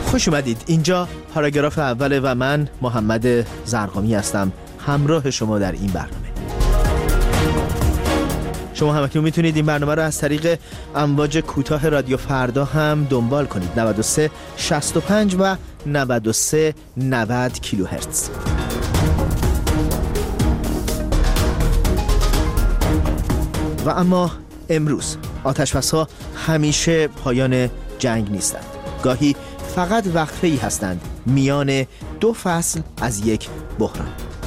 خوش اومدید. اینجا پاراگراف اوله و من محمد زرقامی هستم همراه شما در این برنامه. شما همکنون میتونید این برنامه رو از طریق امواج کوتاه رادیو فردا هم دنبال کنید. 93 65 و 93 90 کیلوهرتز. و اما امروز آتش‌بس‌ها همیشه پایان جنگ نیستند. گاهی فقط وقفه‌ای هستند میان دو فصل از یک بحران.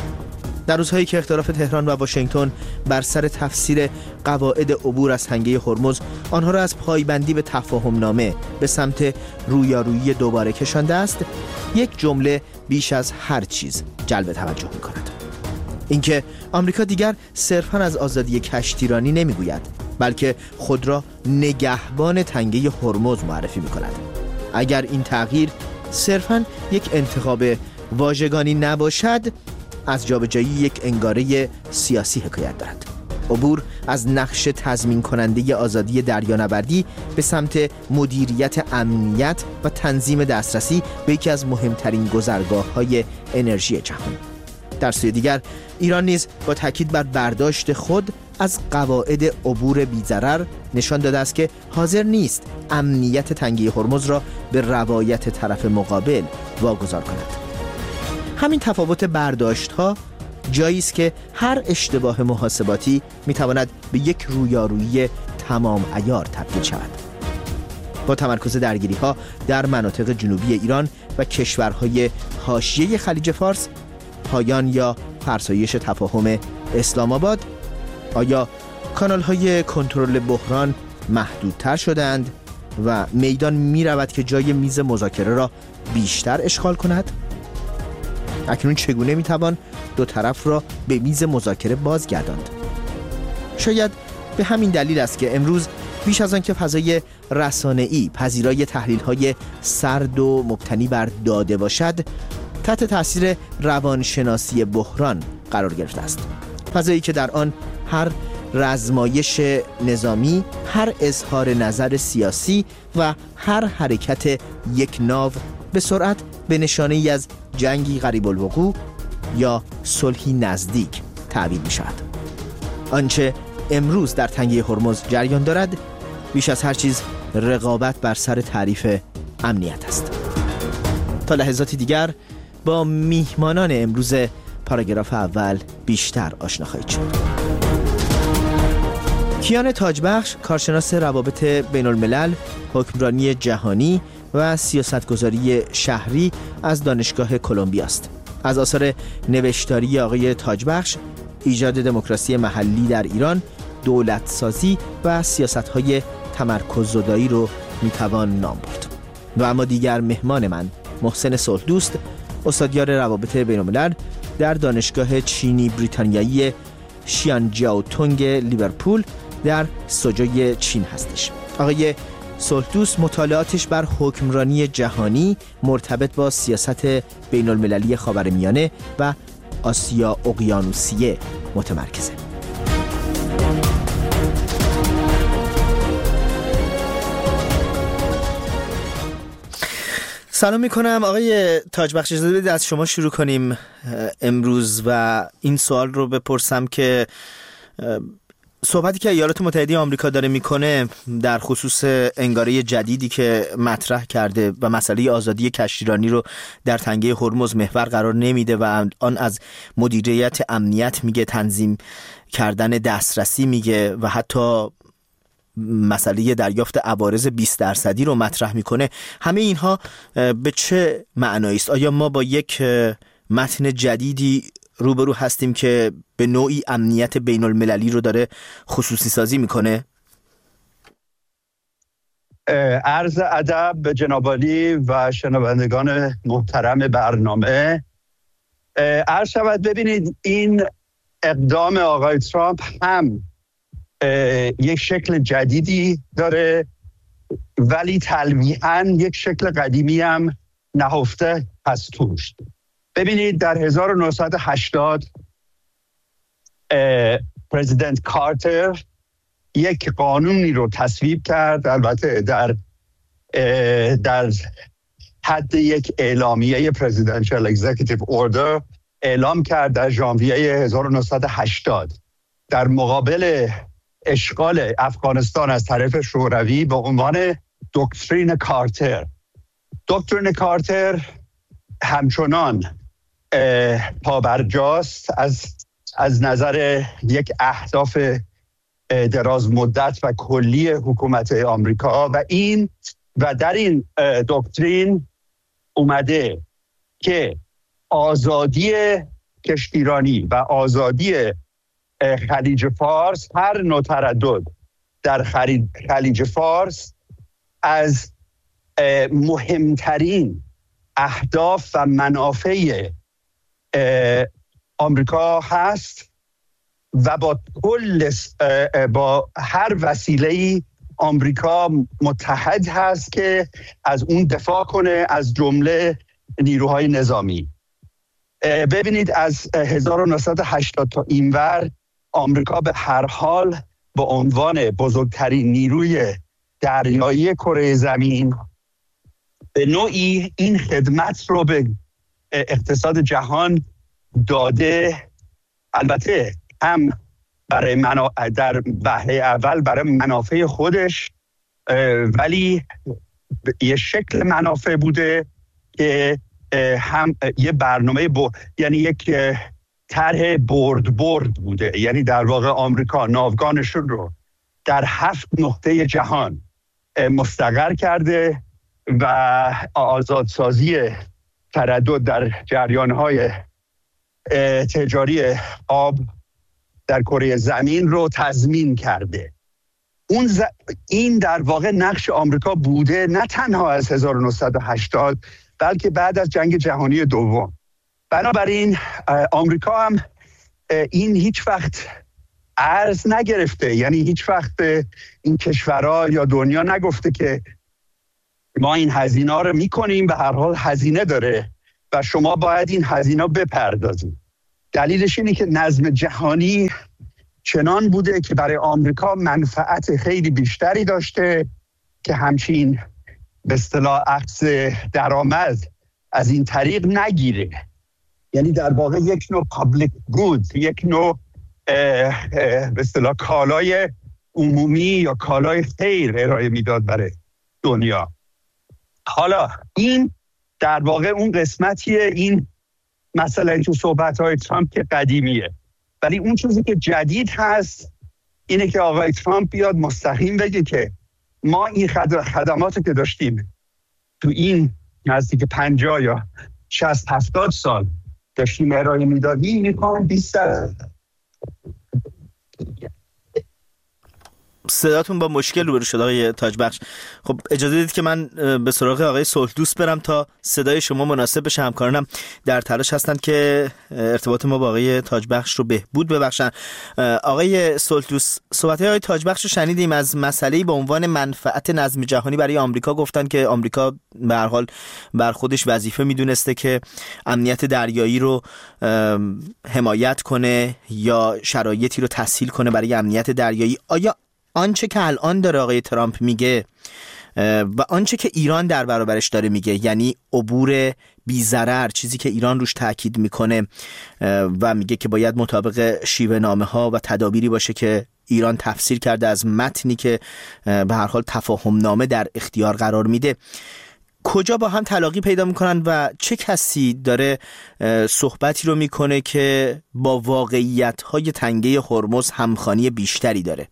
در روزهایی که اختلاف تهران و واشنگتن بر سر تفسیر قواعد عبور از تنگه هرمز آنها را از پایبندی به تفاهم نامه به سمت رویارویی دوباره کشانده است، یک جمله بیش از هر چیز جلب توجه می‌کند. اینکه آمریکا دیگر صرفاً از آزادی کشتیرانی نمیگوید، بلکه خود را نگهبان تنگه هرمز معرفی می‌کند. اگر این تغییر صرفاً یک انتخاب واژگانی نباشد، از جابجایی یک انگاره سیاسی حکایت دارد. عبور از نقش تضمین کننده آزادی دریانوردی به سمت مدیریت امنیت و تنظیم دسترسی به یکی از مهمترین گذرگاه‌های انرژی جهان. در سوی دیگر ایران نیز با تاکید بر برداشت خود از قواعد عبور بی‌ضرر نشان داده است که حاضر نیست امنیت تنگه هرمز را به روایت طرف مقابل واگذار کند. همین تفاوت برداشت‌ها جایی است که هر اشتباه محاسباتی می‌تواند به یک رویارویی تمام عیار تبدیل شود. با تمرکز درگیری‌ها در مناطق جنوبی ایران و کشورهای حاشیه خلیج فارس، پایان یا فرسایش تفاهم اسلام آباد، آیا کانال‌های کنترل بحران محدودتر شدند و میدان می‌رود که جای میز مذاکره را بیشتر اشغال کند؟ اکنون چگونه میتوان دو طرف را به میز مذاکره بازگرداند؟ شاید به همین دلیل است که امروز بیش از آن که فضای رسانه‌ای پذیرای تحلیل‌های سرد و مبتنی بر داده باشد، تحت تاثیر روانشناسی بحران قرار گرفته است. فضایی که در آن هر رزمایش نظامی، هر اظهار نظر سیاسی و هر حرکت یک ناو به سرعت به نشانه‌ای از جنگی قریب الوقوع یا صلحی نزدیک تعبیر می شود. آنچه امروز در تنگه هرمز جریان دارد بیش از هر چیز رقابت بر سر تعریف امنیت است. تا لحظاتی دیگر با میهمانان امروز پاراگراف اول بیشتر آشنا خواهید شد. کیان تاجبخش، کارشناس روابط بین الملل، حکمرانی جهانی و سیاستگذاری شهری از دانشگاه کلمبیا است. از آثار نوشتاری آقای تاجبخش، ایجاد دموکراسی محلی در ایران، دولتسازی و سیاست‌های تمرکززدایی رو میتوان نام برد. و اما دیگر مهمان من محسن صلحدوست، استادیار روابط بین الملل در دانشگاه چینی بریتانیایی شیانجیاوتونگ لیورپول در سوجوی چین هستش. آقای صلحدوست مطالعاتش بر حکمرانی جهانی مرتبط با سیاست بین المللی خاورمیانه و آسیا اقیانوسیه متمرکزه. سلام میکنم آقای تاجبخش. اجازه بدید از شما شروع کنیم امروز و این سوال رو بپرسم که صحبتی که ایالات متحده آمریکا داره میکنه در خصوص انگاره جدیدی که مطرح کرده و مسئله آزادی کشتیرانی رو در تنگه هرمز محور قرار نمیده و آن از مدیریت امنیت میگه، تنظیم کردن دسترسی میگه و حتی مسئله دریافت عوارض 20% رو مطرح میکنه، همه اینها به چه معنایی است؟ آیا ما با یک متن جدیدی روبرو هستیم که به نوعی امنیت بین المللی رو داره خصوصی سازی میکنه؟ عرض ادب به جناب عالی و شنوندگان محترم برنامه. عرض شود ببینید این اقدام آقای ترامپ هم یک شکل جدیدی داره ولی تلمیحاً یک شکل قدیمی هم نهفته هست توش. ببینید در 1980 پرزیدنت کارتر یک قانونی رو تصویب کرد، البته در حد یک اعلامیه پرزیدنشال اگزیکیتیو اوردر اعلام کرد در ژانویه 1980 در مقابل اشغال افغانستان از طرف شوروی به عنوان دکترین کارتر. دکترین کارتر همچنان پابرجاست از نظر یک اهداف دراز مدت و کلی حکومت آمریکا و در این دکترین اومده که آزادی کشتیرانی و آزادی خلیج فارس، هر نوع تردد در خلیج فارس از مهمترین اهداف و منافع آمریکا هست و با هر وسیله‌ای آمریکا متحد هست که از اون دفاع کنه، از جمله نیروهای نظامی. ببینید از 1980 تا اینور آمریکا به هر حال به عنوان بزرگترین نیروی دریایی کره زمین به نوعی این خدمت رو به اقتصاد جهان داده، البته هم برای در وهله اول برای منافع خودش، ولی یه شکل منافع بوده که هم یه برنامه یعنی یک طرح برد بوده. یعنی در واقع آمریکا ناوگانشون رو در 7 نقطه جهان مستقر کرده و آزادسازی تردد در جریان‌های تجاری آب در کره زمین رو تضمین کرده. این در واقع نقش آمریکا بوده، نه تنها از 1980 بلکه بعد از جنگ جهانی دوم. بنابراین آمریکا هم این هیچ وقت ارز نگرفته، یعنی هیچ وقت به این کشورها یا دنیا نگفته که ما این هزینه رو میکنیم، به هر حال هزینه داره و شما باید این هزینه بپردازید. دلیلش اینه که نظم جهانی چنان بوده که برای آمریکا منفعت خیلی بیشتری داشته که همچین به اصطلاح عکس درآمد از این طریق نگیره. یعنی در واقع یک نوع پابلیک گود، یک نوع به اصطلاح کالای عمومی یا کالای خیر ارائه میداد برای دنیا. حالا این در واقع اون قسمتیه، این مثلا تو صحبت‌های ترامپ که قدیمیه، ولی اون چیزی که جدید هست اینه که آقای ترامپ بیاد مستقیم بگه که ما این خدماتی که داشتیم تو این نزدیک 50 یا 60-70 سال داشتیم ارائه میدادیم، میخوام 20 صداتون با مشکل روبرو شد آقای تاجبخش. خب اجازه بدید که من به سراغ آقای صلحدوست برم تا صدای شما مناسب بشه. همکارانم در تلاش هستند که ارتباط ما با آقای تاجبخش رو بهبود ببخشن. آقای صلحدوست، صحبت‌های آقای تاجبخش رو شنیدیم. از مسئله‌ای به عنوان منفعت نظم جهانی برای آمریکا گفتن که آمریکا به هر حال بر خودش وظیفه میدونسته که امنیت دریایی رو حمایت کنه یا شرایطی رو تسهیل کنه برای امنیت دریایی. آیا آنچه که الان داره آقای ترامپ میگه و آنچه که ایران در برابرش داره میگه، یعنی عبور بی ضرر، چیزی که ایران روش تاکید میکنه و میگه که باید مطابق شیوه نامه ها و تدابیری باشه که ایران تفسیر کرده از متنی که به هر حال تفاهم نامه در اختیار قرار میده، کجا با هم تلاقی پیدا میکنن و چه کسی داره صحبتی رو میکنه که با واقعیت‌های تنگه هرمز همخوانی بیشتری داره؟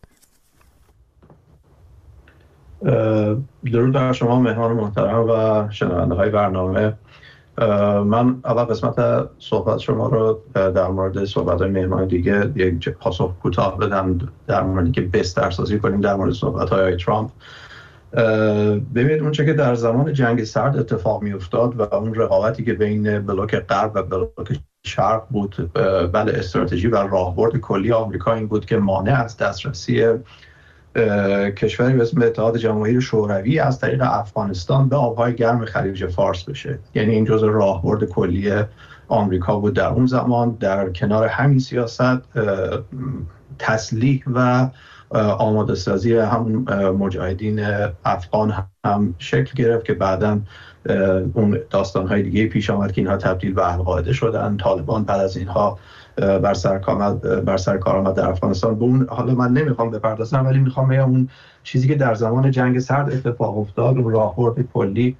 درود بر شما مهمان محترم و شنونده های برنامه. من اول قسمت صحبت شما رو در مورد صحبت های مهمان دیگه یک پاسخ کوتاه بدم در موردی که بسترسازی کنیم در مورد صحبت های ترامپ. ببینید اونچه که در زمان جنگ سرد اتفاق می افتاد و اون رقابتی که بین بلوک غرب و بلوک شرق بود، بله استراتژی و راهبرد کلی آمریکا این بود که مانع از دسترسی کشوری به اسم اتحاد جماهیر شوروی از طریق افغانستان به آبهای گرم خلیج فارس بشه. یعنی این جزء راهبرد کلی آمریکا بود در اون زمان. در کنار همین سیاست تسلیح و آماده سازی هم مجاهدین افغان هم شکل گرفت که بعداً اون داستان‌های دیگه پیش آمد که اینها تبدیل به القاعده شدن. طالبان بعد از اینها بر سر کار آمد در افغانستان. به اون حالا من نمیخوام بپردازم، ولی میخوام بگم اون چیزی که در زمان جنگ سرد اتفاق افتاد، اون راهبرد کلی،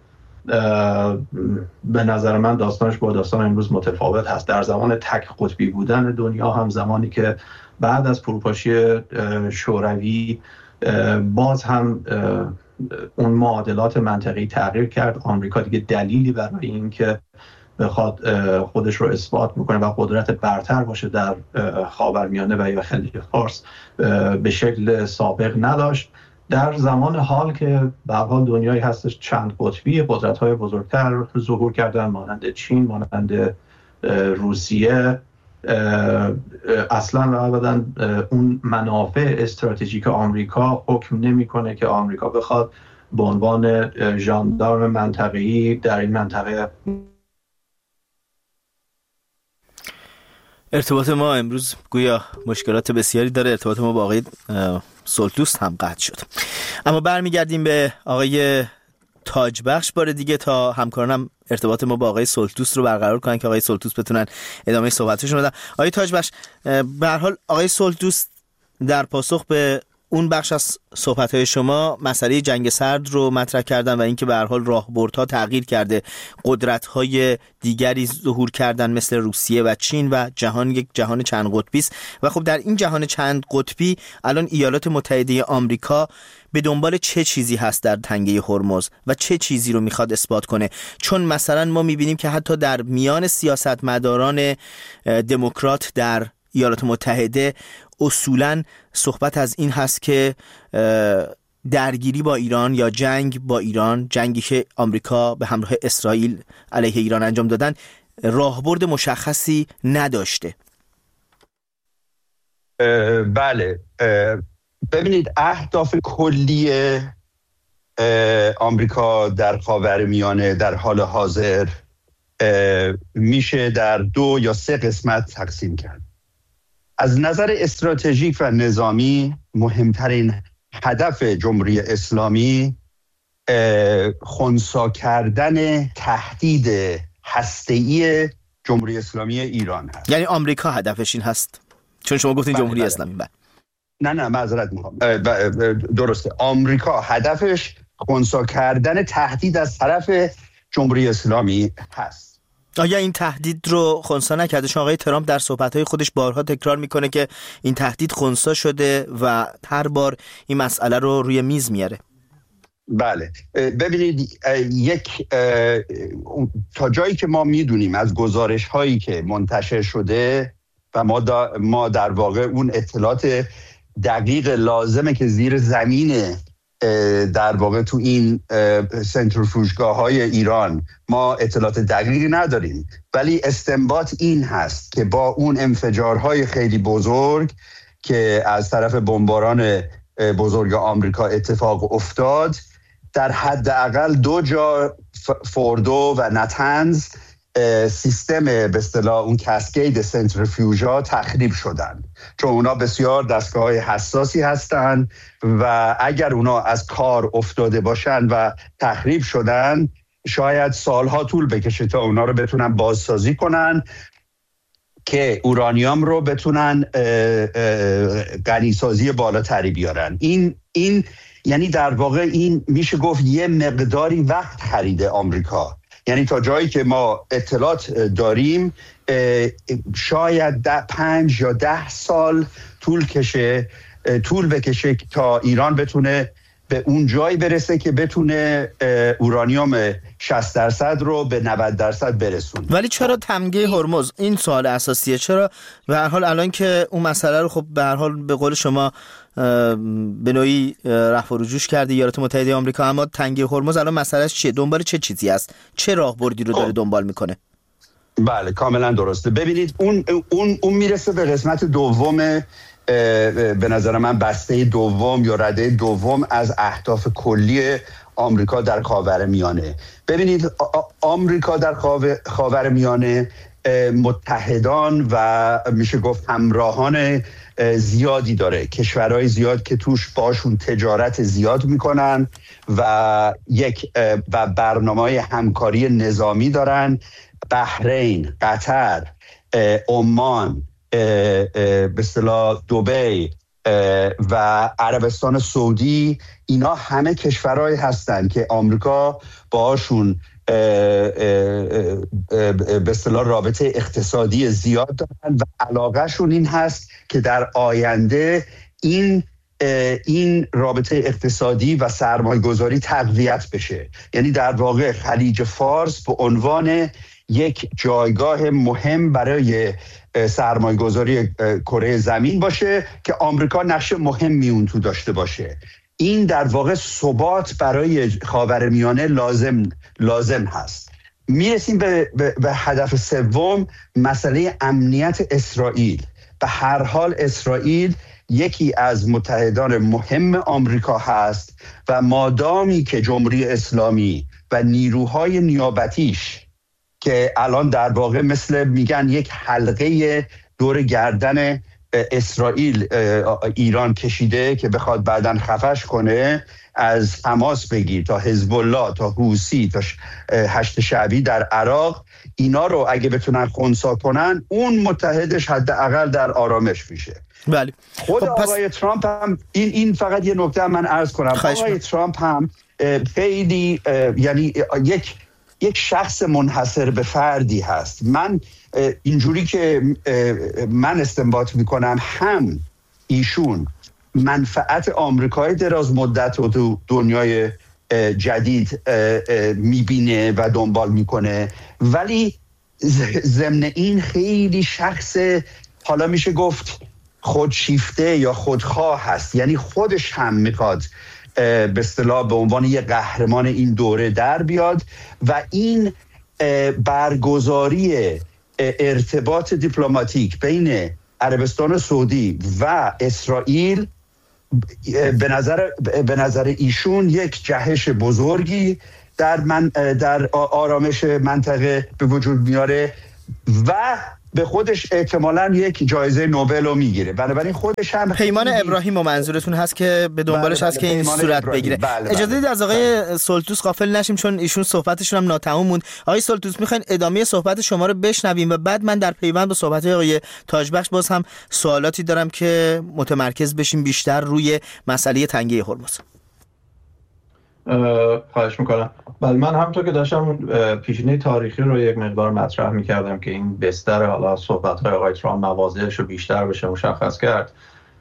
به نظر من داستانش با داستان امروز متفاوت هست. در زمان تک قطبی بودن دنیا، هم زمانی که بعد از فروپاشی شوروی باز هم اون معادلات منطقی تغییر کرد. آمریکا دیگه دلیلی برای این که بخواد خودش رو اثبات بکنه و قدرت برتر باشه در خاورمیانه و یا خلیج فارس به شکل سابق نداشت. در زمان حال که به هر حال دنیایی هستش چند قطبی، قدرت‌های بزرگتر ظهور کردن، مانند چین، مانند روسیه. اصلا و ابدا اون منافع استراتژیک آمریکا حکم نمی‌کنه که آمریکا بخواد به عنوان ژاندارم منطقه‌ای در این منطقه. ارتباط ما امروز گویا مشکلات بسیاری داره. ارتباط ما با آقای سلطوست هم قطع شد. اما برمیگردیم به آقای تاجبخش بار دیگه تا همکارانم ارتباط ما با آقای سلطوست رو برقرار کنن که آقای سلطوست بتونن ادامه صحبتشون بدن. آقای تاجبخش، به هر حال آقای سلطوست در پاسخ به اون بخش از صحبت‌های شما مسئله جنگ سرد رو مطرح کردن و اینکه به هر حال راهبردها تغییر کرده، قدرت‌های دیگری ظهور کردن مثل روسیه و چین و جهان یک جهان چند قطبی است. و خب در این جهان چند قطبی الان ایالات متحده آمریکا به دنبال چه چیزی هست در تنگه هرمز و چه چیزی رو میخواد اثبات کنه؟ چون مثلا ما میبینیم که حتی در میان سیاستمداران دموکرات در ایالات متحده اصولاً صحبت از این هست که درگیری با ایران یا جنگ با ایران، جنگی که آمریکا به همراه اسرائیل علیه ایران انجام دادن، راهبرد مشخصی نداشته. بله، ببینید اهداف کلی آمریکا در خاورمیانه در حال حاضر میشه در 2 یا 3 قسمت تقسیم کرد. از نظر استراتژیک و نظامی مهمترین هدف جمهوری اسلامی خنثی کردن تهدید هسته‌ای جمهوری اسلامی ایران هست. یعنی آمریکا هدفش این هست؟ چون شما گفتین جمهوری اسلامی. نه معذرت میخوام. درسته، آمریکا هدفش خنثی کردن تهدید از طرف جمهوری اسلامی هست. آیا این تهدید رو خنثی نکرده؟ چون آقای ترامپ در صحبت‌های خودش بارها تکرار میکنه که این تهدید خنثی شده و هر بار این مسئله رو روی میز میاره. بله، ببینید تا جایی که ما میدونیم از گزارش هایی که منتشر شده و ما در واقع اون اطلاعات دقیق لازمه که زیر زمین در واقع تو این سنتریفوژگاه های ایران ما اطلاعات دقیقی نداریم، ولی استنباط این هست که با اون انفجارهای خیلی بزرگ که از طرف بمباران بزرگ آمریکا اتفاق افتاد، در حداقل 2 جا فوردو و نتنز سیستم به اصطلاح اون کاسکید سنتریفیوژها تخریب شدن، چون اونا بسیار دستگاه‌های حساسی هستن و اگر اونا از کار افتاده باشن و تخریب شدن شاید سالها طول بکشه تا اونا رو بتونن بازسازی کنن که اورانیوم رو بتونن غنیسازی بالاتری بیارن. این یعنی در واقع این میشه گفت یه مقداری وقت خریده آمریکا. یعنی تا جایی که ما اطلاعات داریم شاید 5 یا 10 سال طول بکشه تا ایران بتونه به اون جایی برسه که بتونه اورانیوم 60% رو به 90% برسونه. ولی چرا تمگه هرمز؟ این سوال اساسیه. چرا به هر حال الان که اون مسئله رو خب به هر حال به قول شما به نوعی رفع و رجوع کرده ایالات متحده آمریکا، اما تنگه هرمز الان مسئلهش چیه؟ دنبال چه چیزی است؟ چه راهبردی رو داره دنبال میکنه؟ بله کاملا درسته. ببینید اون میرسه به قسمت دوم، به نظر من بسته دوم یا رده دوم از اهداف کلی آمریکا در خاورمیانه. ببینید آمریکا در خاورمیانه متحدان و میشه گفت همراهان زیادی داره، کشورهای زیاد که توش باشون تجارت زیاد میکنن و و برنامه‌های همکاری نظامی دارن. بحرین، قطر، عمان، به اصطلاح دبی و عربستان سعودی، اینا همه کشورهایی هستن که آمریکا باشون به اصطلاح رابطه اقتصادی زیاد دارن و علاقه شون این هست که در آینده این رابطه اقتصادی و سرمایه گذاری تقویت بشه. یعنی در واقع خلیج فارس به عنوان یک جایگاه مهم برای سرمایه گذاری کره زمین باشه که آمریکا نقش مهمی اون تو داشته باشه. این در واقع ثبات برای خاورمیانه لازم هست. میرسیم به هدف سوم، مسئله امنیت اسرائیل. به هر حال اسرائیل یکی از متحدان مهم آمریکا هست و مادامی که جمهوری اسلامی و نیروهای نیابتیش که الان در واقع مثل میگن یک حلقه دور گردن اسرائیل ایران کشیده که بخواد بعداً خفش کنه، از حماس بگیر تا حزب الله تا حوثی تا هشت شعبی در عراق، اینا رو اگه بتونن خنثی کنن، اون متحدش حداقل در آرامش میشه. بله. خود آقای ترامپ هم این فقط یه نکته من عرض کنم، آقای ترامپ هم خیلی یعنی یک شخص منحصر به فردی هست. من اینجوری که من استنباط میکنم، هم ایشون منفعت آمریکای دراز مدت رو تو دنیای جدید میبینه و دنبال میکنه، ولی ضمن این خیلی شخص حالا میشه گفت خودشیفته یا خودخواه هست. یعنی خودش هم میخواد به اصطلاح به عنوان یک قهرمان این دوره در بیاد و این برگزاری ارتباط دیپلماتیک بین عربستان سعودی و اسرائیل به نظر ایشون یک جهش بزرگی در آرامش منطقه به وجود میاره و به خودش احتمالاً یک جایزه نوبل رو میگیره. بنابراین خودش هم پیمان ابراهیم و منظورتون هست که به دنبالش هست که این صورت بگیره. اجازه بدید از آقای سلطوس غافل نشیم چون ایشون صحبتشون هم ناتمام موند. آقای سلطوس، میخواین ادامه صحبت شما رو بشنویم و بعد من در پیوند با صحبت آقای تاجبخش باز هم سوالاتی دارم که متمرکز بشیم بیشتر روی مسئله تنگه هرمز. خواهش میکنم. بله، من همونطور که داشتم پیشینه تاریخی رو یک مقدار مطرح میکردم که این بستر حالا صحبت‌های آقای ترامپ مواضعش رو بیشتر بشه مشخص کرد.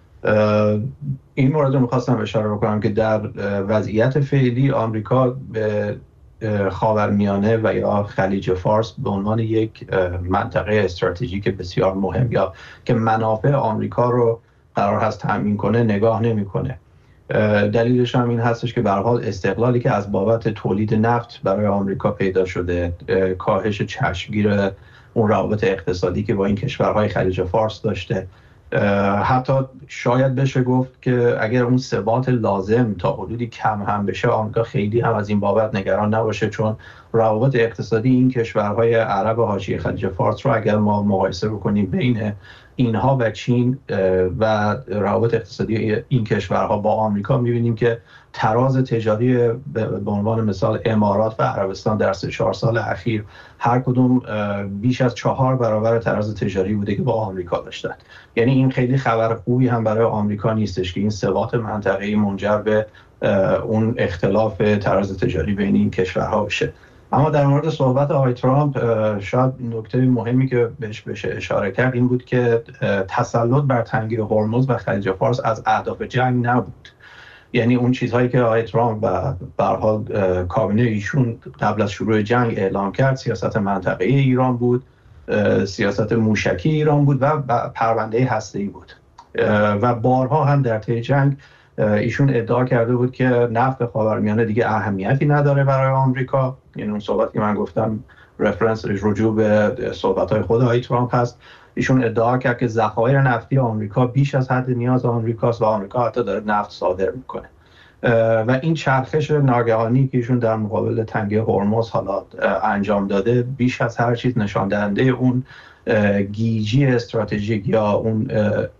این مورد رو میخواستم اشاره بکنم که در وضعیت فعلی آمریکا به خاورمیانه و یا خلیج فارس به عنوان یک منطقه استراتژیک بسیار مهم یا که منافع آمریکا رو قرار هست تامین کنه نگاه نمیکنه. دلیلش هم این هستش که به هر حال استقلالی که از بابت تولید نفت برای آمریکا پیدا شده، کاهش چشمگیر اون روابط اقتصادی که با این کشورهای خلیج فارس داشته، حتی شاید بشه گفت که اگر اون ثبات لازم تا حدودی کم هم بشه، آمریکا خیلی هم از این بابت نگران نباشه، چون روابط اقتصادی این کشورهای عرب حاشیه خلیج فارس رو اگر ما مقایسه بکنیم بین اینها و چین و روابط اقتصادی این کشورها با آمریکا، می‌بینیم که تراز تجاری به عنوان مثال امارات و عربستان در 3-4 سال اخیر هر کدوم بیش از 4 برابر تراز تجاری بوده که با آمریکا داشتن. یعنی این خیلی خبر خوبی هم برای آمریکا نیستش که این ثبات منطقه‌ای منجر به اون اختلاف تراز تجاری بین این کشورها بشه. اما در مورد صحبت آقای ترامپ، شاید نکته مهمی که بهش بشه اشاره کرد این بود که تسلط بر تنگه هرمز و خلیج فارس از اهداف جنگ نبود. یعنی اون چیزهایی که آقای ترامپ و به هر حال کابینه ایشون قبل از شروع جنگ اعلام کرد، سیاست منطقه‌ای ایران بود، سیاست موشکی ایران بود و پرونده هسته‌ای بود و بارها هم در طی جنگ ایشون ادعا کرده بود که نفت خاورمیانه دیگه اهمیتی نداره برای آمریکا. یعنی اون صحبت که من گفتم رفرنس رجوع به صحبت‌های خود آقای ترامپ هست. ایشون ادعا کرد که ذخایر نفتی آمریکا بیش از حد نیاز آمریکاست و آمریکا حتی داره نفت صادر میکنه. و این چرخش ناگهانی که ایشون در مقابل تنگه هرمز حالا انجام داده بیش از هر چیز نشان دهنده اون گیجی استراتژیک یا اون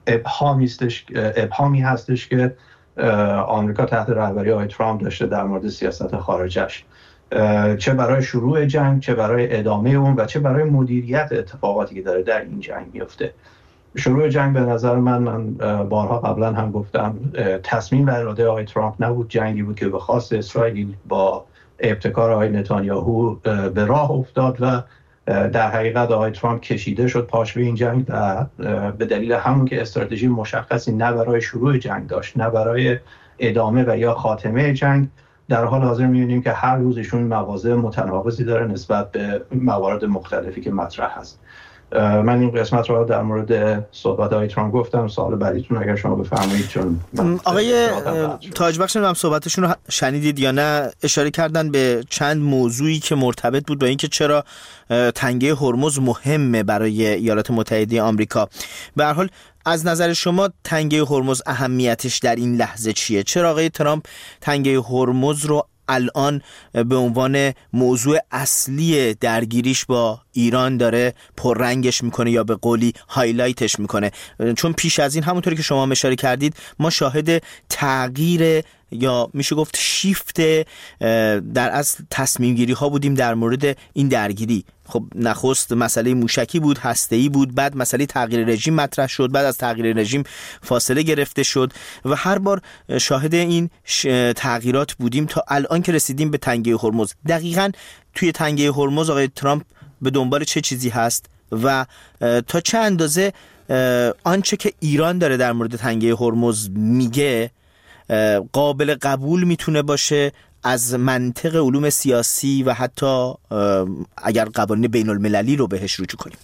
ابهامی هستش که آمریکا تحت رهبری آقای ترامپ داشته در مورد سیاست خارجش، چه برای شروع جنگ، چه برای ادامه اون و چه برای مدیریت اتفاقاتی که داره در این جنگ میفته. شروع جنگ به نظر من بارها قبلا هم گفتم تصمیم و اراده آقای ترامپ نبود، جنگی بود که به خواست اسرائیل با ابتکار آقای نتانیاهو به راه افتاد و در حقیقت آقای ترامپ کشیده شد پاش به این جنگ و به دلیل همون که استراتژی مشخصی نه برای شروع جنگ داشت نه برای ادامه و یا خاتمه جنگ، در حال حاضر می‌بینیم که هر روزشون مواضع متناقضی داره نسبت به موارد مختلفی که مطرح هست. من این قسمت رو در مورد صحبت های ترامپ گفتم. سوال بعدیتون اگر شما بفرمایید. چون آقای تاجبخش هم صحبتشون رو شنیدید یا نه؟ اشاره کردن به چند موضوعی که مرتبط بود با اینکه چرا تنگه هرمز مهمه برای ایالات متحده آمریکا. به هر حال از نظر شما تنگه هرمز اهمیتش در این لحظه چیه؟ چرا آقای ترامپ تنگه هرمز رو الان به عنوان موضوع اصلی درگیریش با ایران داره پررنگش میکنه یا به قولی هایلایتش میکنه؟ چون پیش از این همونطوری که شما اشاره کردید ما شاهد تغییر یا میشه گفت شیفت در اصل تصمیم گیری ها بودیم در مورد این درگیری. خب نخست مسئله موشکی بود، هسته‌ای بود، بعد مسئله تغییر رژیم مطرح شد، بعد از تغییر رژیم فاصله گرفته شد و هر بار شاهد این تغییرات بودیم تا الان که رسیدیم به تنگه هرمز. دقیقاً توی تنگه هرمز آقای ترامپ به دنبال چه چیزی هست و تا چه اندازه آنچه که ایران داره در مورد تنگه هرمز میگه قابل قبول میتونه باشه از منطق علوم سیاسی و حتی اگر قوانین بین المللی رو بهش رجوع کنیم؟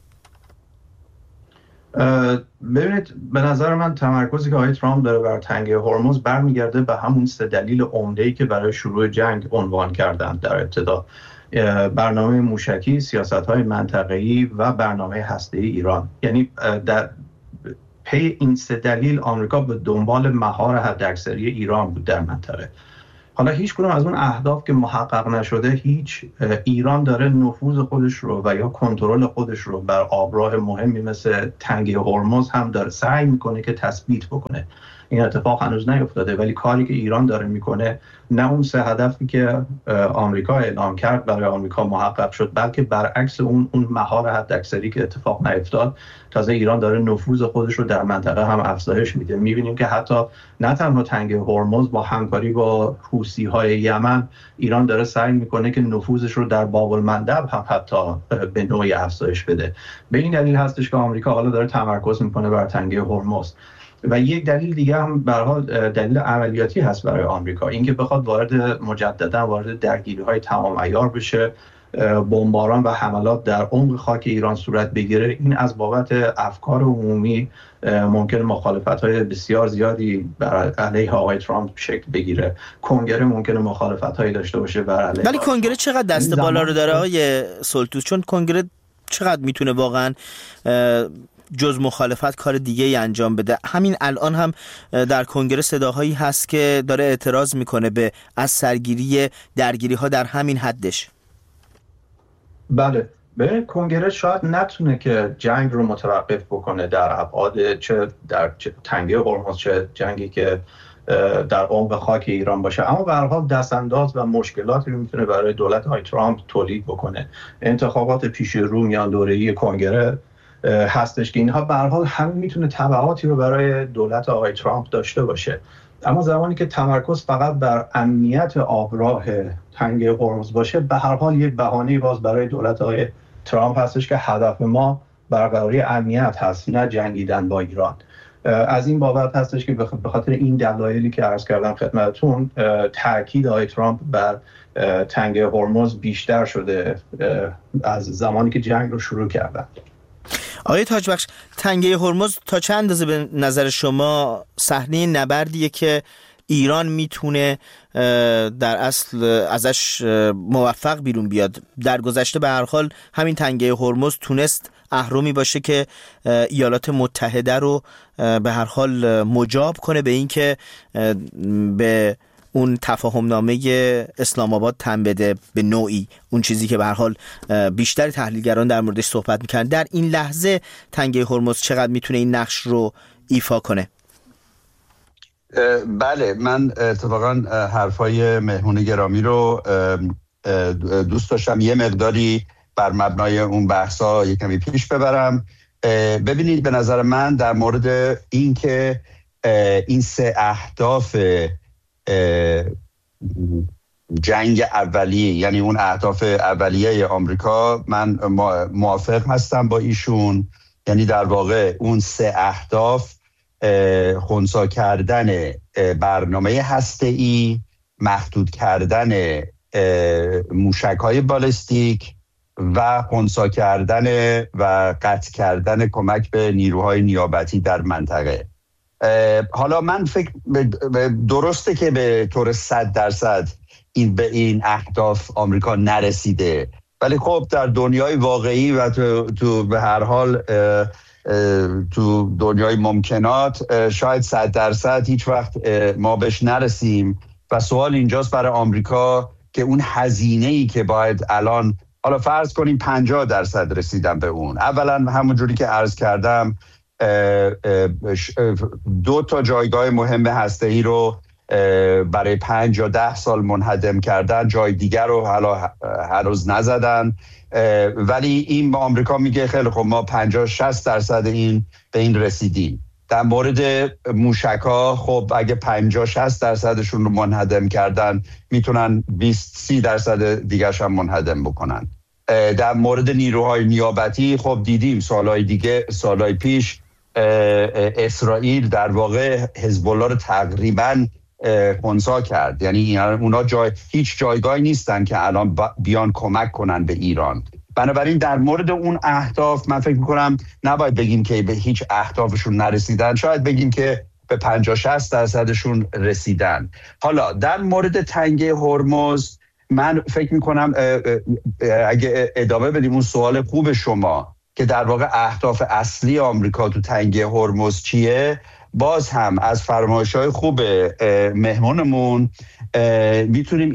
ببینید به نظر من تمرکزی که آقای ترامپ داره بر تنگه هرمز برمیگرده به همون سه دلیل عمده‌ای که برای شروع جنگ عنوان کردند در ابتدا: برنامه موشکی، سیاست‌های منطقه‌ای و برنامه هسته‌ای ایران. یعنی در پی این سه دلیل آمریکا به دنبال مهار حداکثری ایران بود در منطقه. حالا هیچ کدوم از اون اهداف که محقق نشده، ایران داره نفوذ خودش رو و یا کنترل خودش رو بر آبراه مهمی مثل تنگه هرمز هم داره سعی میکنه که تثبیت بکنه. این اتفاق هنوز نیفتاده، ولی کاری که ایران داره میکنه نه اون سه هدفی که آمریکا اعلام کرد برای آمریکا محقق شد، بلکه برعکس اون مهار حداکثری که اتفاق نیفتاد. تازه ایران داره نفوذ خودش رو در منطقه هم افزایش میده. میبینیم که حتی نه تنها تنگه هرمز، با همکاری با حوثی‌های یمن ایران داره سعی میکنه که نفوذش رو در باب المندب هم حتی به نوعی افزایش بده. به این دلیل هستش که آمریکا حالا داره تمرکز میکنه بر تنگه هرمز. و یک دلیل دیگه هم به هر حال دلیل عملیاتی هست برای آمریکا، اینکه بخواد مجددا وارد درگیری‌های تمام عیار بشه، بمباران و حملات در عمق خاک ایران صورت بگیره. این از بابت افکار عمومی ممکن مخالفت‌های بسیار زیادی بر علیه آقای ترامپ شکل بگیره. کنگره ممکنه مخالفت‌هایی داشته باشه بر علیه. ولی کنگره چقدر دست بالا رو داره آقای سلطوس؟ چون کنگره چقدر میتونه واقعاً جز مخالفت کار دیگه ای انجام بده؟ همین الان هم در کنگره صداهایی هست که داره اعتراض میکنه به از سرگیری درگیری ها در همین حدش. بله، به کنگره شاید نتونه که جنگ رو متوقف بکنه در ابعاد چه در تنگه هرمز چه جنگی که در عمق خاک ایران باشه، اما به هر حال دستانداز و مشکلاتی رو میتونه برای دولت های ترامپ تولید بکنه. انتخابات پیش رو میان دوره‌ای کنگره هستش که اینها به هر حال هم میتونه تبعاتی رو برای دولت آقای ترامپ داشته باشه. اما زمانی که تمرکز فقط بر امنیت آبراه تنگه هرمز باشه، به هر حال یک بهانه باز برای دولت آقای ترامپ هستش که هدف ما برقراری امنیت هست، نه جنگیدن با ایران. از این بابت هستش که به خاطر این دلایلی که عرض کردم خدمتتون، تاکید آقای ترامپ بر تنگه هرمز بیشتر شده از زمانی که جنگ رو شروع کردن. آقای تاجبخش، تنگه هرمز تا چند اندازه به نظر شما صحنه نبردیه که ایران میتونه در اصل ازش موفق بیرون بیاد؟ در گذشته به هر حال همین تنگه هرمز تونست اهرمی باشه که ایالات متحده رو به هر حال مجاب کنه به این که به اون تفاهم نامه اسلام آباد تن بده به نوعی، اون چیزی که به هر حال بیشتر تحلیلگران در موردش صحبت میکنن. در این لحظه تنگه هرمز چقدر میتونه این نقش رو ایفا کنه؟ بله، من اتفاقا حرفای مهمون گرامی رو دوست داشتم یه مقداری بر مبنای اون بحثا یک کمی پیش ببرم. ببینید، به نظر من در مورد این که این 3 اهداف جنگ اولیه، یعنی اون اهداف اولیه آمریکا، من موافق هستم با ایشون. یعنی در واقع اون 3 اهداف خنثی کردن برنامه هسته‌ای، محدود کردن موشک‌های بالستیک و خنثی کردن و قطع کردن کمک به نیروهای نیابتی در منطقه. حالا من فکر درسته که به طور 100% به این اهداف آمریکا نرسیده، ولی خب در دنیای واقعی و تو به هر حال تو دنیای ممکنات شاید 100% هیچ وقت ما بهش نرسیم و سوال اینجاست برای آمریکا که اون هزینه‌ای که باید الان، حالا فرض کنیم 50% رسیدن به اون. اولا همون جوری که عرض کردم 2 تا جایگاه مهم هسته‌ای رو برای 5 یا 10 سال منهدم کردن، جای دیگر رو حالا هنوز نزدن، ولی این با آمریکا میگه خیلی خب ما 50-60% به این رسیدیم. در مورد موشک‌ها خب اگه 50-60%شون رو منهدم کردن، میتونن 20-30% دیگرش هم منهدم بکنن. در مورد نیروهای نیابتی خب دیدیم سالهای پیش اسرائیل در واقع حزب الله رو تقریباً خنثی کرد. یعنی اونا هیچ جایگاهی نیستن که الان بیان کمک کنن به ایران. بنابراین در مورد اون اهداف من فکر میکنم نباید بگیم که به هیچ اهدافشون نرسیدن، شاید بگیم که به 50-60%شون رسیدن. حالا در مورد تنگه هرمز من فکر میکنم اگه ادامه بدیم اون سوال خوب شما که در واقع اهداف اصلی آمریکا تو تنگه هرمز چیه، باز هم از فرمایش‌های خوب مهمونمون میتونیم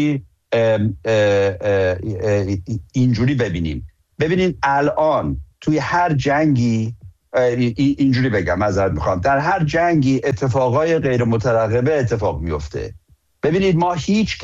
اینجوری ببینیم الان توی هر جنگی، اینجوری بگم، معذرت میخوام، در هر جنگی اتفاقای غیر مترقبه اتفاق میفته. ببینید ما هیچ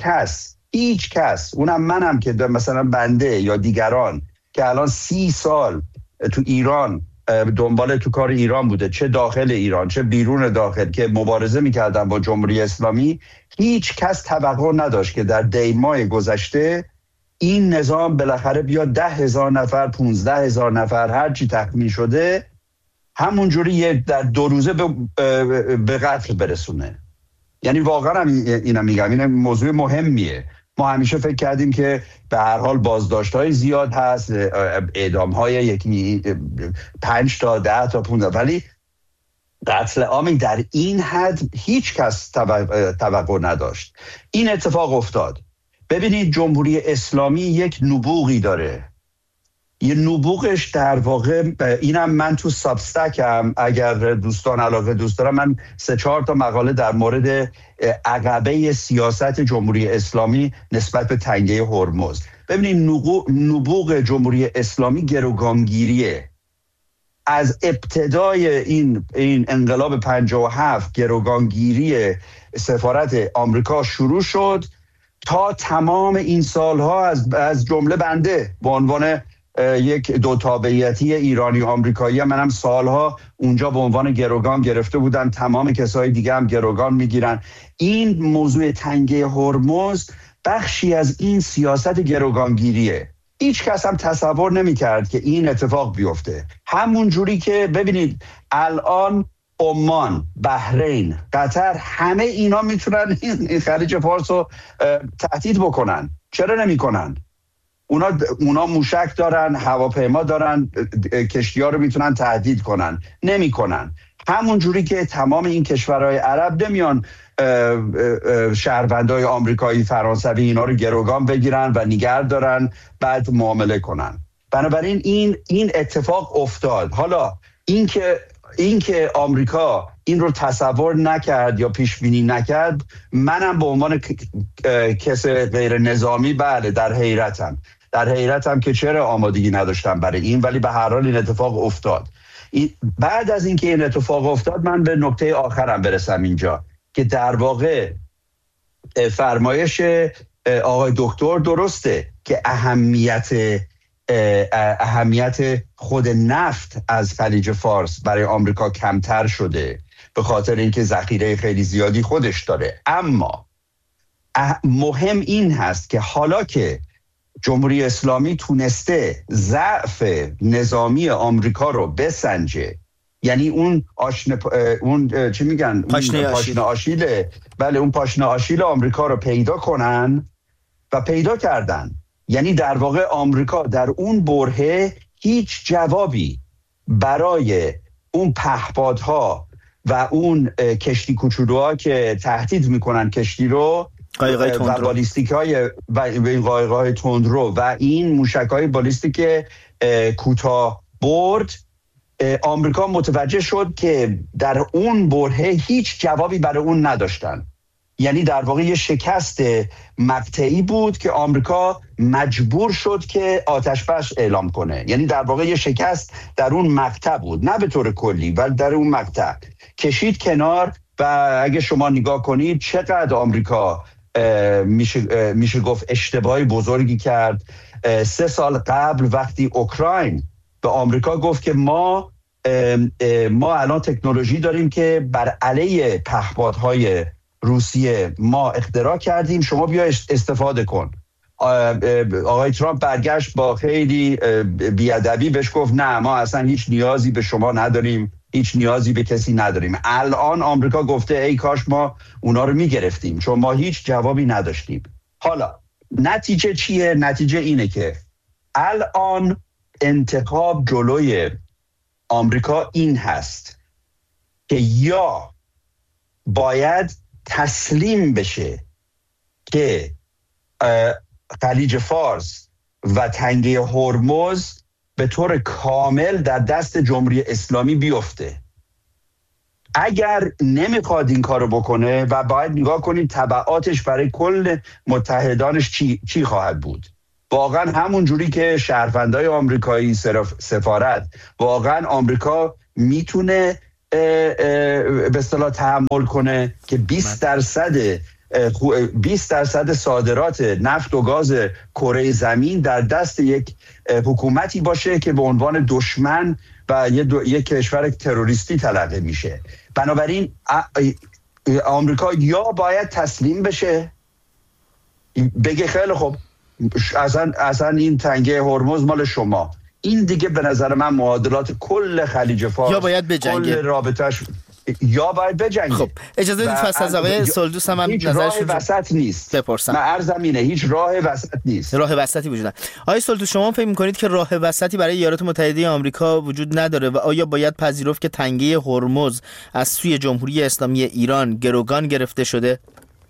کس اونم منم که مثلا بنده یا دیگران که الان 30 سال تو ایران تو کار ایران بوده، چه داخل ایران چه بیرون داخل، که مبارزه میکردن با جمهوری اسلامی، هیچ کس توقع نداشت که در دیمای گذشته این نظام بالاخره بیاد 10,000 نفر 15,000 نفر هر چی تخمین شده همونجوری در 2 روزه به قتل برسونه. یعنی واقعا اینم میگم، این موضوع مهمیه. ما همیشه فکر کردیم که به هر حال بازداشت‌های زیاد هست، اعدام‌های 5 تا 10 تا 15، ولی قتل عامی در این حد هیچ کس توقع نداشت. این اتفاق افتاد. ببینید جمهوری اسلامی یک نبوغی داره. یه نبوغش در واقع، اینم من تو سابستکم اگر دوستان علاقه دوست دارم، من 3-4 تا مقاله در مورد عقبه سیاست جمهوری اسلامی نسبت به تنگه هرمز. ببینید نبوغ جمهوری اسلامی گروگانگیریه. از ابتدای این انقلاب 57 گروگانگیری سفارت آمریکا شروع شد تا تمام این سالها، از جمله بنده به عنوان یک 2 تابعیتی ایرانی و آمریکایی، منم سالها اونجا به عنوان گروگان گرفته بودم، تمام کسای دیگه هم گروگان میگیرن. این موضوع تنگه هرمز بخشی از این سیاست گروگانگیریه. هیچ کس هم تصور نمی‌کرد که این اتفاق بیفته. همون جوری که ببینید الان عمان، بحرین، قطر، همه اینا میتونن این خلیج فارس رو تهدید بکنن. چرا نمی‌کنن؟ اونا موشک دارن، هواپیما دارن، کشتی‌ها رو میتونن تهدید کنن، نمی‌کنن. همون جوری که تمام این کشورهای عرب نمیان شهروندای آمریکایی، فرانسوی اینا رو گروگان بگیرن و نگه دارن بعد معامله کنن. بنابراین این اتفاق افتاد. حالا این که اینکه آمریکا این رو تصور نکرد یا پیش بینی نکرد، منم به عنوان کس غیر نظامی بله در حیرتم که چرا آمادگی نداشتم برای این، ولی به هر حال این اتفاق افتاد. بعد از اینکه این اتفاق افتاد من به نکته آخرم برسم اینجا که در واقع فرمایش آقای دکتر درسته که اهمیت خود نفت از خلیج فارس برای آمریکا کمتر شده به خاطر اینکه ذخیره خیلی زیادی خودش داره. اما مهم این هست که حالا که جمهوری اسلامی تونسته ضعف نظامی آمریکا رو بسنجه، یعنی اون چی میگن پاشنه آشیله، بله اون پاشنه آشیل آمریکا رو پیدا کنن و پیدا کردن، یعنی در واقع آمریکا در اون برهه هیچ جوابی برای اون پهپادها و اون کشتی کوچولوها که تهدید میکنن کشتی رو و بالیستیک های و این قایق‌های تندرو و این موشک‌های بالیستیک کوتاه برد، آمریکا متوجه شد که در اون برهه هیچ جوابی برای اون نداشتن. یعنی در واقع یه شکست مقطعی بود که آمریکا مجبور شد که آتش بس اعلام کنه. یعنی در واقع یه شکست در اون مقطع بود، نه به طور کلی ولی در اون مقطع کشید کنار. و اگه شما نگاه کنید چقدر آمریکا میشه گفت اشتباهی بزرگی کرد. 3 سال قبل وقتی اوکراین به آمریکا گفت که ما الان تکنولوژی داریم که بر علیه پهپادهای روسیه ما اختراع کردیم، شما بیا استفاده کن. آقای ترامپ برگشت با خیلی بیادبی بهش گفت نه ما اصلا هیچ نیازی به شما نداریم، هیچ نیازی به کسی نداریم. الان آمریکا گفته ای کاش ما اونا رو میگرفتیم چون ما هیچ جوابی نداشتیم. حالا نتیجه چیه؟ نتیجه اینه که الان انتخاب جلوی آمریکا این هست که یا باید تسلیم بشه که خلیج فارس و تنگه هرمز به طور کامل در دست جمهوری اسلامی بیفته. اگر نمیخواد این کارو بکنه و باید نگاه کنید تبعاتش برای کل متحدانش چی خواهد بود. واقعا همون جوری که شهروندای آمریکایی سفارت، واقعا آمریکا میتونه به اصطلاح تحمل کنه که 20% صادرات نفت و گاز کره زمین در دست یک حکومتی باشه که به عنوان دشمن و یک کشور تروریستی تلقی میشه. بنابراین آمریکا یا باید تسلیم بشه بگه خیلی خب اصلا این تنگه هرمز مال شما، این دیگه به نظر من معادلات کل خلیج فارس یا باید بجنگه کل رابطه‌اش یا باید بجنگه. خب اجازه بدید پس از آقای سولدوس هم هیچ راه وسط نیست بپرسم. من عرضم اینه هیچ راه وسط نیست. راه وسطی وجود نداره. آقای سولدوس شما فکر می‌کنید که راه وسطی برای ایالات متحده آمریکا وجود نداره و آیا باید پذیرفت که تنگه هرمز از سوی جمهوری اسلامی ایران گروگان گرفته شده؟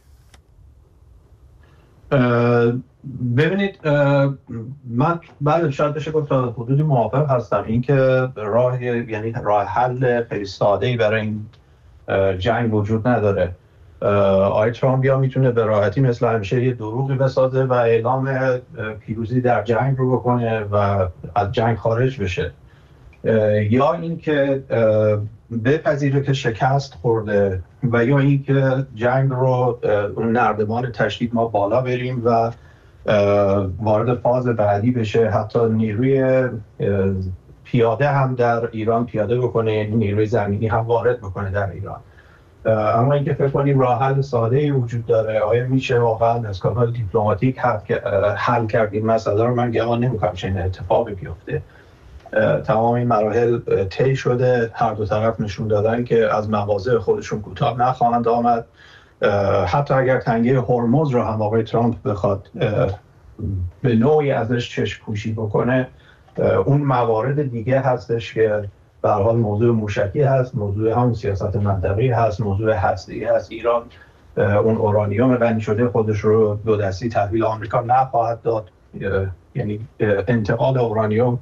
ببینید من بعد شاید بشه گفت تا حدودی موافق هستم این که راه حل خیلی ساده‌ای برای این جنگ وجود نداره. آقای ترامپ یا میتونه به راحتی مثل همیشه یه دروغی بسازه و اعلام پیروزی در جنگ رو بکنه و از جنگ خارج بشه، یا اینکه بپذیره که شکست خورده و یا اینکه جنگ رو اون نردبان تشدید ما بالا بریم و وارد فاز بعدی بشه، حتی نیروی پیاده هم در ایران پیاده بکنه، یعنی نیروی زمینی هم وارد بکنه در ایران. اما اینکه فکر کنیم راه حل ساده‌ای وجود داره، آیا میشه واقعا از کانال دیپلماتیک حل کرد این مسئله رو؟ من گمان نمی‌کنم چنین اتفاقی بیفته. تمام این مراحل طی شده، هر دو طرف نشون دادن که از مواضع خودشون کوتاه نخواهند آمد. حتی اگر تنگه هرمز رو هم آقای ترامپ بخواد به نوعی ازش چشم پوشی بکنه، اون موارد دیگه هستش که به هر حال موضوع موشکی هست، موضوع هم سیاست منطقه‌ای هست، موضوع هسته‌ای هست. ایران اون اورانیوم غنی شده خودش رو دو دستی تحویل آمریکا نخواهد داد، یعنی انتقال اورانیوم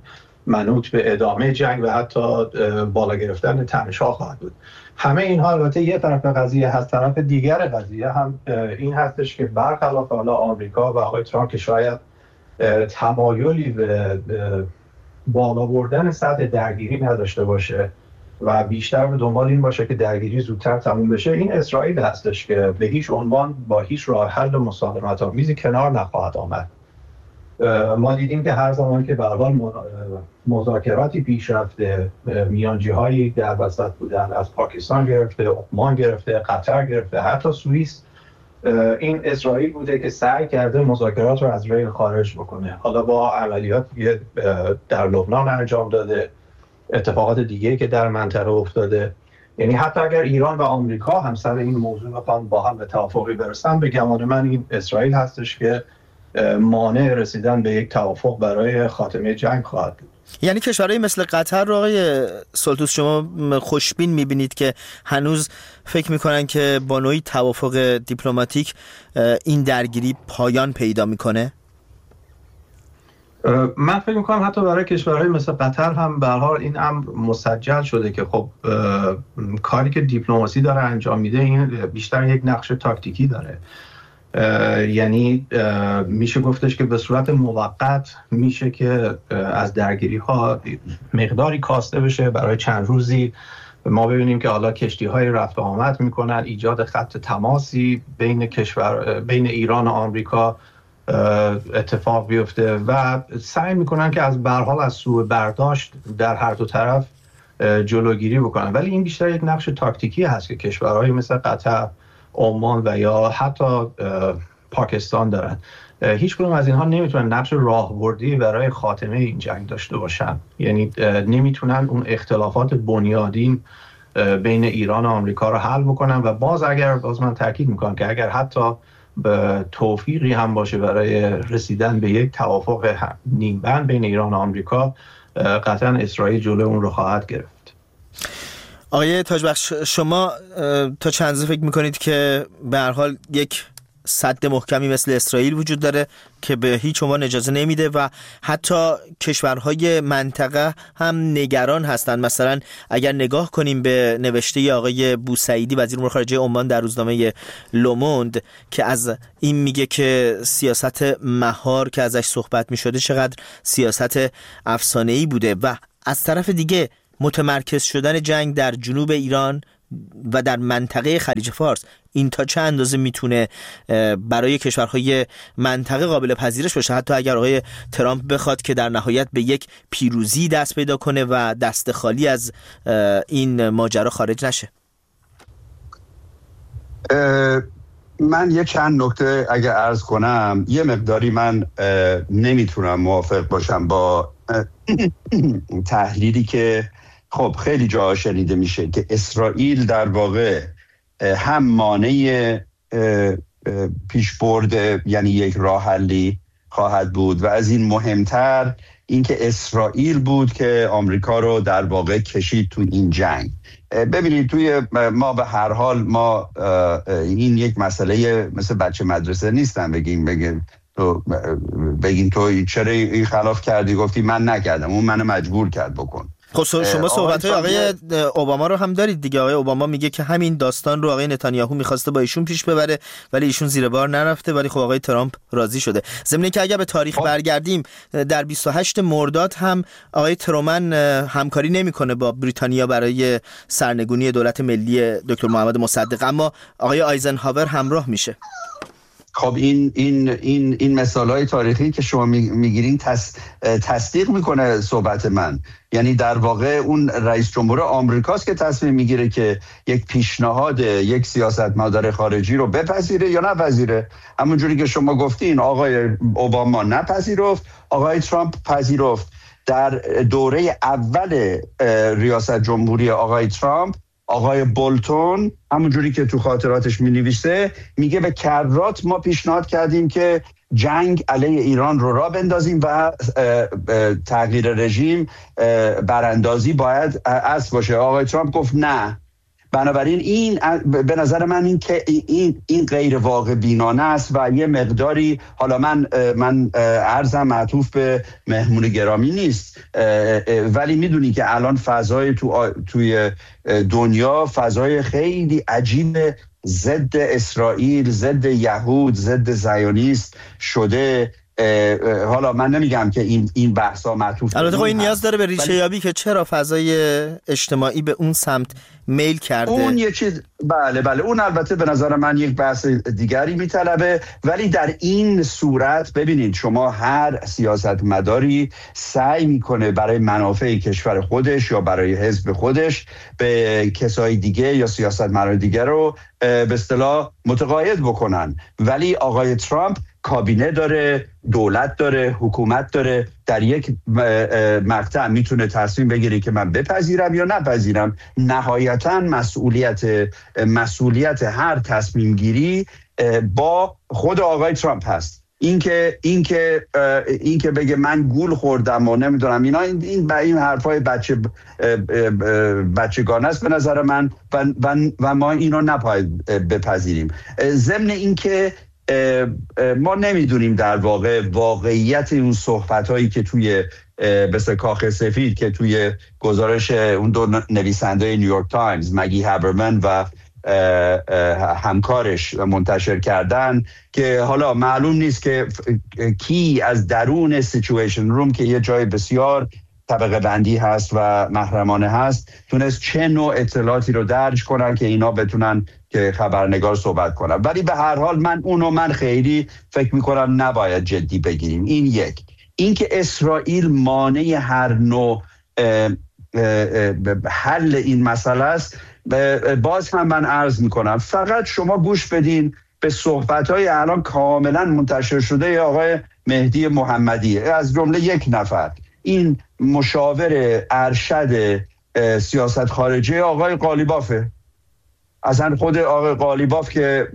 منوط به ادامه جنگ و حتی بالا گرفتن تنش‌ها خواهد بود. همه اینها البته یه طرف قضیه هست. طرف دیگر قضیه هم این هستش که برخلاف حالا آمریکا و آقای ترامپ که شاید تمایلی به بالا بردن سطح درگیری نداشته باشه و بیشتر به دنبال این باشه که درگیری زودتر تموم بشه، این اسرائیل هستش که به هیچ عنوان با هیچ راه حل مسالمت‌آمیزی کنار نخواهد آمد. ما دیدیم که هر زمان که به هر حال مذاکراتی پیش رفته، میانجی‌هایی در وسط بودن، از پاکستان گرفته، عمان گرفته، قطر گرفته، حتی سوئیس، این اسرائیل بوده که سعی کرده مذاکرات رو از ریل خارج بکنه. حالا با عملیاتی در لبنان انجام داده، اتفاقات دیگه که در منطقه افتاده، یعنی حتی اگر ایران و آمریکا هم سر این موضوع بخوان با هم به توافقی برسن، به گمان من این اسرائیل هستش که مانع رسیدن به یک توافق برای خاتمه جنگ خواهد بود. یعنی کشورهای مثل قطر رو آقای سلطوس شما خوشبین میبینید که هنوز فکر میکنن که با نوعی توافق دیپلماتیک این درگیری پایان پیدا میکنه؟ من فکر میکنم حتی برای کشورهای مثل قطر هم به هر حال این امر مسجل شده که خب کاری که دیپلماسی داره انجام میده این بیشتر یک نقش تاکتیکی داره. یعنی میشه گفتش که به صورت موقت میشه که از درگیری ها مقداری کاسته بشه برای چند روزی. ما ببینیم که حالا کشتی های رفت و آمد میکنن، ایجاد خط تماسی بین ایران و آمریکا اتفاق بیفته و سعی میکنن که از برحال از سوء برداشت در هر دو طرف جلوگیری بکنن. ولی این بیشتر یک نقش تاکتیکی هست که کشورهای مثل قطر، عمان و یا حتی پاکستان دارن. هیچ کدوم از اینها نمیتونن نقش راهبردی برای خاتمه این جنگ داشته باشن. یعنی نمیتونن اون اختلافات بنیادین بین ایران و آمریکا رو حل بکنن و باز من تاکید میکنم که اگر حتی به توفیقی هم باشه برای رسیدن به یک توافق نیمبند بین ایران و آمریکا، قطعا اسرائیل جلوی اون رو خواهد گرفت. آقای تاجبخش، شما تا چند روز فکر میکنید که به هر حال یک سد محکمی مثل اسرائیل وجود داره که به هیچ عنوان اجازه نمیده و حتی کشورهای منطقه هم نگران هستند؟ مثلا اگر نگاه کنیم به نوشته آقای بوسعیدی وزیر امور خارجه عمان در روزنامه لوموند که از این میگه که سیاست مهار که ازش صحبت میشده چقدر سیاست افسانه‌ای بوده و از طرف دیگه متمرکز شدن جنگ در جنوب ایران و در منطقه خلیج فارس، این تا چه اندازه میتونه برای کشورهای منطقه قابل پذیرش باشه، حتی اگر آقای ترامپ بخواد که در نهایت به یک پیروزی دست پیدا کنه و دست خالی از این ماجرا خارج نشه؟ من یه چند نکته اگر عرض کنم، یه مقداری من نمیتونم موافق باشم با تحلیلی که خب خیلی جا شنیده میشه که اسرائیل در واقع هم مانع پیشبرد یعنی یک راه حلی خواهد بود و از این مهمتر اینکه اسرائیل بود که آمریکا رو در واقع کشید تو این جنگ. ببینید توی ما به هر حال ما این یک مسئله مثل بچه مدرسه نیستن بگین تو چرا این خلاف کردی، گفتی من نکردم، اون منو مجبور کرد بکن. خب شما صحبت‌های آقای اوباما رو هم دارید دیگه. آقای اوباما میگه که همین داستان رو آقای نتانیاهو می‌خواسته با ایشون پیش ببره ولی ایشون زیر بار نرفته، ولی خب آقای ترامپ راضی شده. ضمن که اگر به تاریخ برگردیم در 28 مرداد هم آقای ترومن همکاری نمی‌کنه با بریتانیا برای سرنگونی دولت ملی دکتر محمد مصدق، اما آقای آیزنهاور همراه میشه. خب این مثال‌های تاریخی که شما میگیرین تصدیق میکنه صحبت من. یعنی در واقع اون رئیس جمهور آمریکاست که تصمیم میگیره که یک پیشنهاد یک سیاستمدار خارجی رو بپذیره یا نپذیره. همونجوری که شما گفتین آقای اوباما نپذیرفت، آقای ترامپ پذیرفت. در دوره اول ریاست جمهوری آقای ترامپ، آقای بولتون همونجوری که تو خاطراتش می‌نویسه میگه به کرات ما پیشنهاد کردیم که جنگ علیه ایران رو راه بندازیم و تغییر رژیم براندازی باید اصل باشه. آقای ترامپ گفت نه، بنابراین این به نظر من این غیر واقع بینانه است و یه مقداری، حالا من عرضم معطوف به مهمون گرامی نیست، ولی میدونی که الان فضای توی دنیا فضای خیلی عجیب ضد اسرائیل، ضد یهود، ضد زیونیست شده. حالا من نمیگم که این بحثا معطوف، البته این نیاز داره به ریشه یابی که چرا فضای اجتماعی به اون سمت میل کرده. اون یه چیز، بله اون البته به نظر من یک بحث دیگری میطلبه، ولی در این صورت ببینید شما هر سیاستمداری سعی میکنه برای منافع کشور خودش یا برای حزب خودش به کسای دیگه یا سیاستمدار دیگه رو به اصطلاح متقاعد بکنن، ولی آقای ترامپ کابینه داره، دولت داره، حکومت داره، در یک مقطع میتونه تصمیم بگیره که من بپذیرم یا نپذیرم. نهایتاً مسئولیت هر تصمیم گیری با خود آقای ترامپ هست. این که بگه من گول خوردم و نمیدونم این حرفای بچگانه است به نظر من و ما اینو نباید بپذیریم. ضمن این که ما نمیدونیم در واقع واقعیت اون صحبت‌هایی که توی بس کاخ سفید که توی گزارش اون دو نویسنده نیویورک تایمز مگی هابرمن و همکارش منتشر کردن، که حالا معلوم نیست که کی از درون سیچویشن روم که یه جای بسیار طبقه بندی هست و محرمانه هست تونست چه نوع اطلاعاتی رو درج کنن که اینا بتونن که خبرنگار صحبت کنن. ولی به هر حال من خیلی فکر میکنم نباید جدی بگیریم. این که اسرائیل مانع هر نوع حل این مسئله است، باز هم من عرض میکنم فقط شما گوش بدین به صحبت‌های الان کاملا منتشر شده آقای مهدی محمدی، از جمله یک نفر، این مشاور ارشد سیاست خارجی آقای قالیبافه. اصلا خود آقای قالیباف که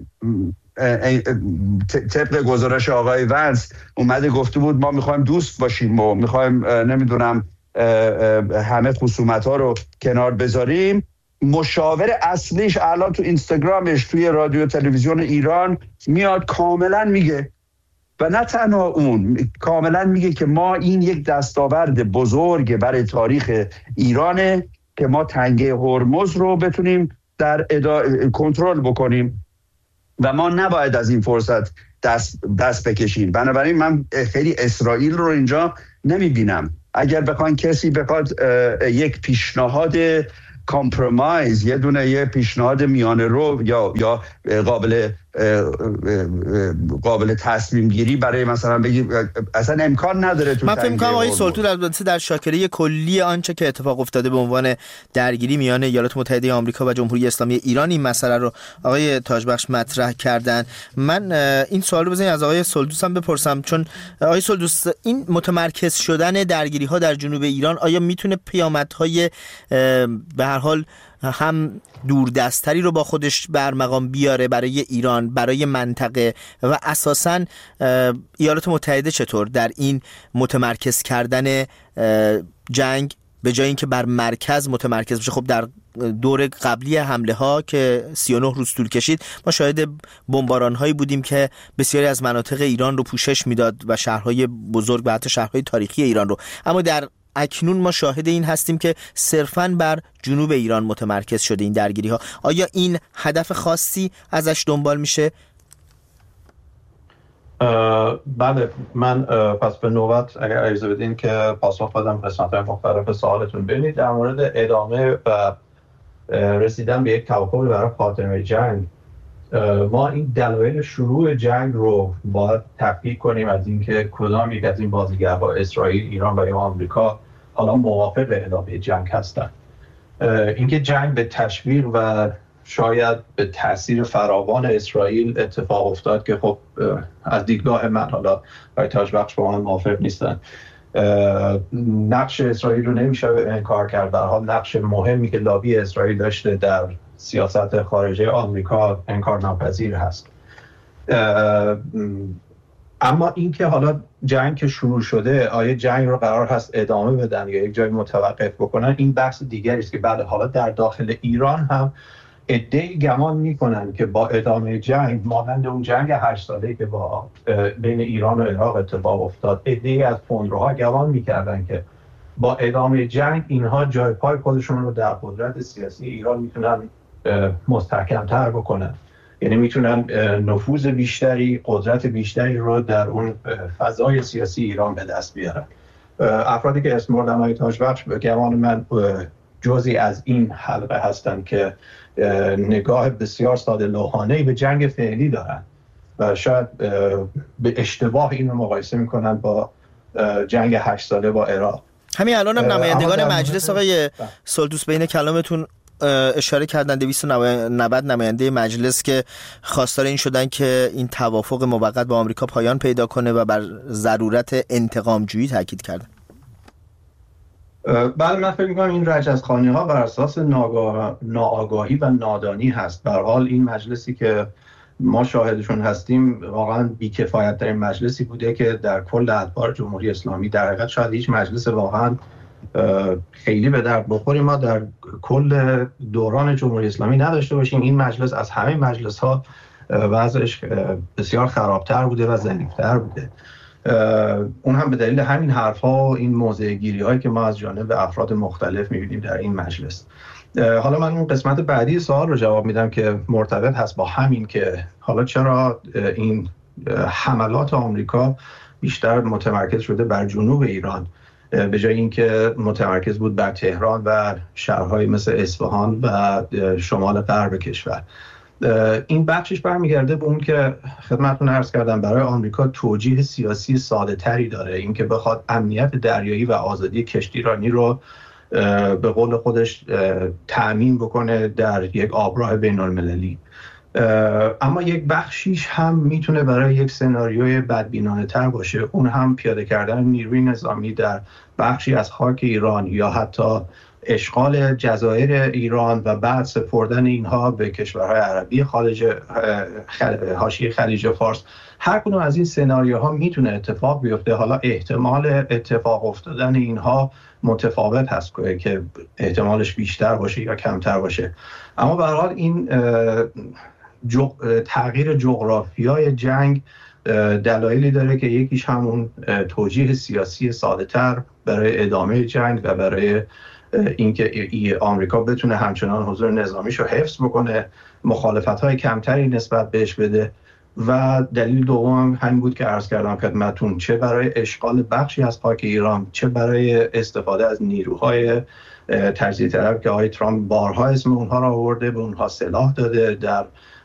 طبق گزارش آقای ونس اومده گفته بود ما میخوایم دوست باشیم و میخوایم نمیدونم همه خصومت‌ها رو کنار بذاریم. مشاور اصلیش الان تو اینستاگرامش توی رادیو تلویزیون ایران میاد کاملا میگه، و نه تنها اون، کاملا میگه که ما این یک دستاورد بزرگ برای تاریخ ایرانه که ما تنگه هرمز رو بتونیم در کنترل بکنیم و ما نباید از این فرصت دست بکشیم. بنابراین من خیلی اسرائیل رو اینجا نمیبینم. اگر بخوان کسی بخواد یک پیشنهاد کامپرومایز، یه پیشنهاد میانه رو یا قابل تصمیم گیری برای مثلا بگی اصلا امکان نداره. من فکر می‌کنم آقای سلطون در شاکره کلی آنچه که اتفاق افتاده به عنوان درگیری میان ایالات متحده آمریکا و جمهوری اسلامی ایران این مسئله رو آقای تاجبخش مطرح کردن. من این سوال رو بزنید از آقای سلدوس هم بپرسم، چون آقای سلدوس این متمرکز شدن درگیری‌ها در جنوب ایران آیا میتونه پیامدهای به هر حال هم دوردستری رو با خودش برمقام بیاره برای ایران، برای منطقه و اساساً ایالات متحده چطور در این متمرکز کردن جنگ به جای اینکه بر مرکز متمرکز بشه؟ خب در دور قبلی حمله ها که 39 روز طول کشید ما شاهد بمباران هایی بودیم که بسیاری از مناطق ایران رو پوشش میداد و شهرهای بزرگ و حتی شهرهای تاریخی ایران رو، اما در اکنون ما شاهد این هستیم که صرفاً بر جنوب ایران متمرکز شده این درگیری ها. آیا این هدف خاصی ازش دنبال میشه؟ بله، من پس به نوبت اگر اجازه بدین که پاسخ بدم قسمت‌های مختلف سوالتون. ببینید در مورد ادامه و رسیدن به یک توافق برای خاتمه جنگ، ما این دلایل شروع جنگ رو باید تفکیک کنیم از اینکه کدام یک از این بازیگرها اسرائیل، ایران و یا آمریکا حالا موافق ادامه جنگ هستند. اینکه جنگ به تشویق و شاید به تاثیر فراوان اسرائیل اتفاق افتاد که خب از دیدگاه من، حالا برای تاجبخش با من موافق نیستن، نقش اسرائیل رو نمیشه انکار کرد. در حال نقش مهمی که لابی اسرائیل داشته در سیاست خارجه آمریکا انکار ناپذیر هست. اما اینکه حالا جنگ که شروع شده آیا جنگ رو قرار هست ادامه بدن یا یک جای متوقف بکنن، این بحث دیگری است که بعد حالا در داخل ایران هم عده‌ای گمان میکنن که با ادامه جنگ مانند اون جنگ 8 ساله‌ای که با بین ایران و عراق اتفاق افتاد، عده‌ای از تندروها گمان میکردن که با ادامه جنگ اینها جای پای خودشون رو در قدرت سیاسی ایران میتونن مستحکم‌تر بکنن، یعنی میتونن نفوذ بیشتری، قدرت بیشتری رو در اون فضای سیاسی ایران به دست بیارن. افرادی که اسم بردن های تاجبخش به گمان من جزئی از این حلقه هستن که نگاه بسیار ساده لوحانه‌ای به جنگ فعلی دارن و شاید به اشتباه این رو مقایسه میکنن با جنگ 8 ساله با عراق. همین الان هم نمایندگان مجلس آقای سلطوس بین کلامتون اشاره کردن 290 نماینده مجلس که خواستار این شدن که این توافق موقت با آمریکا پایان پیدا کنه و بر ضرورت انتقام جویی تاکید کردن. بله، من فکر می‌کنم این رجزخوانی‌ها بر اساس ناآگاهی و نادانی هست. به هر حال این مجلسی که ما شاهدشون هستیم واقعا بی‌کفایت ترین مجلسی بوده که در کل ادوار جمهوری اسلامی، در حقیقت شاید هیچ مجلس واقعا خیلی به درد بخوری ما در کل دوران جمهوری اسلامی نداشته باشیم. این مجلس از همه مجلس‌ها وضعش بسیار خرابتر بوده و ضعیف‌تر بوده. اون هم به دلیل همین حرف‌ها و این موضع‌گیری‌هایی که ما از جانب افراد مختلف می‌بینیم در این مجلس. حالا من اون قسمت بعدی سوال رو جواب میدم که مرتبط هست با همین که حالا چرا این حملات آمریکا بیشتر متمرکز شده بر جنوب ایران به جای اینکه متمرکز بود بر تهران و شهرهای مثل اصفهان و شمال غرب کشور. این بخشش برمیگرده به اون که خدمتتون عرض کردم برای آمریکا توجیه سیاسی ساده تری داره، اینکه بخواد امنیت دریایی و آزادی کشتیرانی رو به قول خودش تأمین بکنه در یک آبراه بین المللی. اما یک بخشیش هم میتونه برای یک سناریوی بدبینانه تر باشه، اون هم پیاده کردن نیروی نظامی در بخشی از خاک ایران یا حتی اشغال جزایر ایران و بعد سپردن اینها به کشورهای عربی حاشیه خلیج فارس. هر کدوم از این سناریوها میتونه اتفاق بیفته. حالا احتمال اتفاق افتادن اینها متفاوت هست که احتمالش بیشتر باشه یا کمتر باشه، اما به هر حال این تغییر جغرافیای جنگ دلایلی داره که یکیش همون توجیه سیاسی ساده‌تر برای ادامه جنگ و برای اینکه آمریکا بتونه همچنان حضور نظامیش رو حفظ بکنه، مخالفت‌های کمتری نسبت بهش بده. و دلیل دوم همین بود که عرض کردم خدمتتون، چه برای اشغال بخشی از خاک ایران، چه برای استفاده از نیروهای تجزیه طلب که آقای ترامپ بارها اسم اونها را آورده، به اونها سلاح داده، در